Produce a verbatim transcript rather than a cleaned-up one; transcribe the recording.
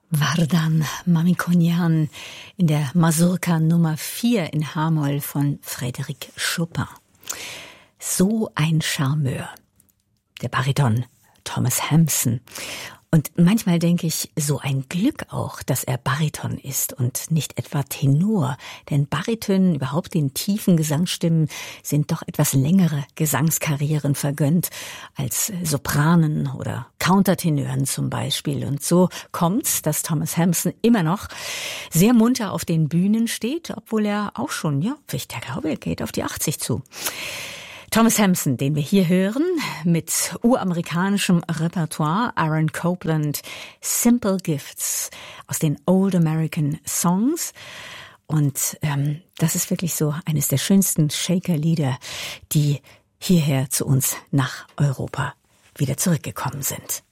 Vardan Mamikonian in der Mazurka Nummer vier in H-Moll von Frédéric Chopin. So ein Charmeur. Der Bariton Thomas Hampson. Und manchmal denke ich, so ein Glück auch, dass er Bariton ist und nicht etwa Tenor. Denn Baritönen, überhaupt den tiefen Gesangsstimmen, sind doch etwas längere Gesangskarrieren vergönnt als Sopranen oder Countertenören zum Beispiel. Und so kommt's, dass Thomas Hampson immer noch sehr munter auf den Bühnen steht, obwohl er auch schon, ja, ich glaube, er geht auf die achtzig zu. Thomas Hampson, den wir hier hören, mit uramerikanischem Repertoire, Aaron Copland, Simple Gifts aus den Old American Songs. Und ähm, das ist wirklich so eines der schönsten Shaker-Lieder, die hierher zu uns nach Europa wieder zurückgekommen sind.